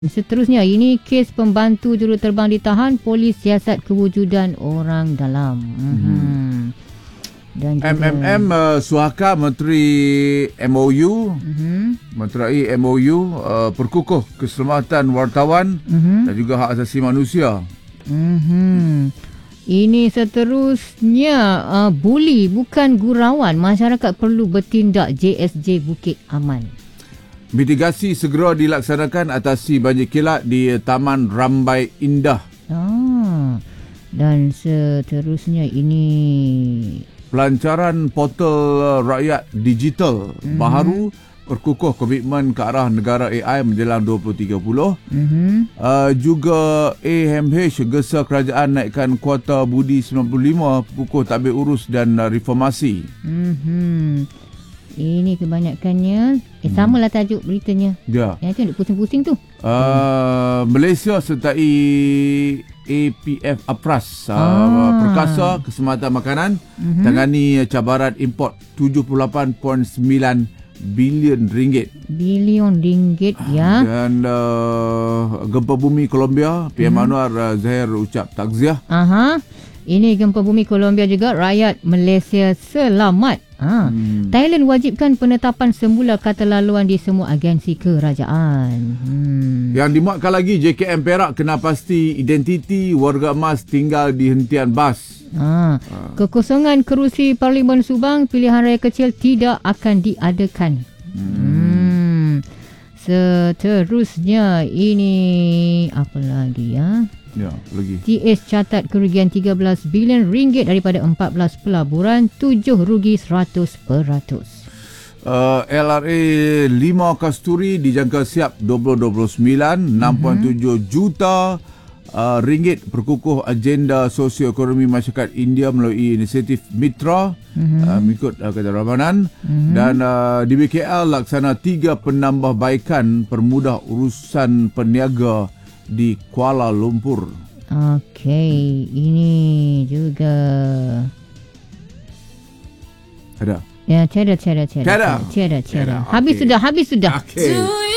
Seterusnya, ini kes pembantu juruterbang ditahan, polis siasat kewujudan orang dalam. Dan juga Suhaka Menteri MOU Menteri MOU perkukuh keselamatan wartawan dan juga hak asasi manusia. Ini seterusnya, buli bukan gurauan, masyarakat perlu bertindak, JSJ Bukit Aman. Mitigasi segera dilaksanakan atasi banjir kilat di Taman Rambai Indah. Dan seterusnya ini pelancaran portal rakyat digital baharu perkukuh komitmen ke arah negara AI menjelang 2030. Juga AMH gesa kerajaan naikkan kuota budi 95 perkukuh tadbir urus dan reformasi. Ini kebanyakannya samalah tajuk beritanya. Ya. Yang tu nak pusing-pusing tu. Malaysia sertai APF Apras Perkasa Keselamatan Makanan tangani cabaran import 78.9 bilion ringgit. Bilion ringgit, ya. Dan gempa bumi Colombia, PM Anwar Zahir ucap takziah. Ini gempa bumi Colombia juga, rakyat Malaysia selamat. Thailand wajibkan penetapan semula kata laluan di semua agensi kerajaan. Yang dimuatkan lagi, JKM Perak kena pasti identiti warga emas tinggal di hentian bas. Kekosongan kerusi Parlimen Subang pilihan raya kecil tidak akan diadakan. Seterusnya, ini apa lagi ya? Ya, lagi. TS catat kerugian 13 bilion ringgit daripada 14 pelaburan, 7 rugi 100%. LRA 5 Kasturi dijangka siap 2029, 6.7 juta ringgit perkukuh agenda sosioekonomi masyarakat India melalui inisiatif Mitra mengikut kata Ramanan. Dan di BKL laksana 3 penambahbaikan permudah urusan peniaga di Kuala Lumpur. Okey, ini juga ada. Ya, tiada. Tiada. Habis sudah. Okay.